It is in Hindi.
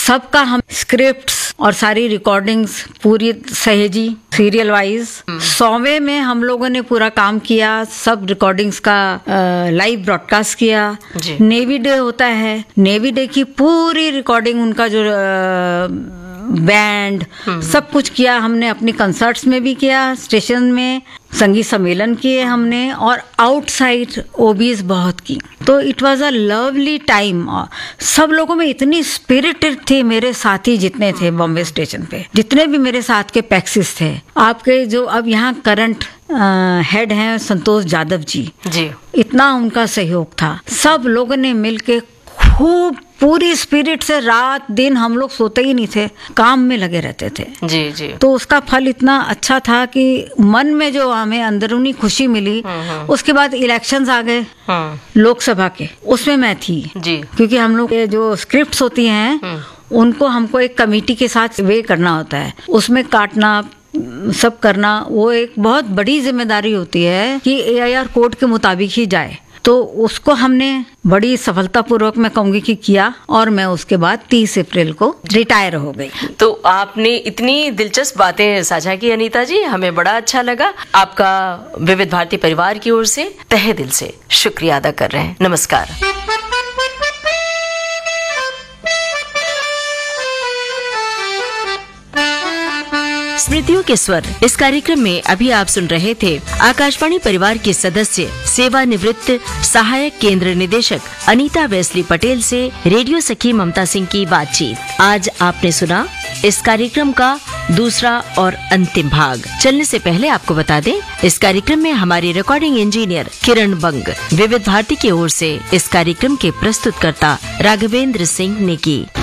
सबका हम स्क्रिप्ट्स और सारी रिकॉर्डिंग्स पूरी सहेजी सीरियल वाइज। 100वें में हम लोगों ने पूरा काम किया, सब रिकॉर्डिंग्स का लाइव ब्रॉडकास्ट किया। नेवी डे होता है, नेवी डे की पूरी रिकॉर्डिंग, उनका जो बैंड सब कुछ किया हमने। अपनी कंसर्ट्स में भी किया, स्टेशन में संगीत सम्मेलन किए हमने, और आउटसाइड ओबीज बहुत की। तो it was a lovely time. सब लोगों में इतनी स्पिरिटेड थे, मेरे साथी जितने थे बॉम्बे स्टेशन पे, जितने भी मेरे साथ के पैक्सिस थे। आपके जो अब यहाँ करंट हेड हैं संतोष यादव जी, इतना उनका सहयोग था। सब लोगों ने मिलके खूब पूरी स्पिरिट से रात दिन हम लोग सोते ही नहीं थे, काम में लगे रहते थे। जी। तो उसका फल इतना अच्छा था कि मन में जो हमें अंदरूनी खुशी मिली। उसके बाद इलेक्शंस आ गए लोकसभा के, उसमें मैं थी क्योंकि हम लोग जो स्क्रिप्ट्स होती हैं उनको हमको एक कमेटी के साथ वे करना होता है, उसमें काटना सब करना, वो एक बहुत बड़ी जिम्मेदारी होती है कि AIR कोड के मुताबिक ही जाए। तो उसको हमने बड़ी सफलतापूर्वक मैं कहूँगी कि किया, और मैं उसके बाद 30 अप्रैल को रिटायर हो गई। तो आपने इतनी दिलचस्प बातें साझा की अनीता जी, हमें बड़ा अच्छा लगा। आपका विविध भारती परिवार की ओर से तहे दिल से शुक्रिया अदा कर रहे हैं। नमस्कार। स्मृतियों के स्वर, इस कार्यक्रम में अभी आप सुन रहे थे आकाशवाणी परिवार के सदस्य सेवानिवृत्त सहायक केंद्र निदेशक अनीता वेस्ली पटेल से रेडियो सखी ममता सिंह की बातचीत। आज आपने सुना इस कार्यक्रम का दूसरा और अंतिम भाग। चलने से पहले आपको बता दें, इस कार्यक्रम में हमारे रिकॉर्डिंग इंजीनियर किरण बंग, विविध भारती की ओर से इस कार्यक्रम के प्रस्तुतकर्ता राघवेंद्र सिंह ने की।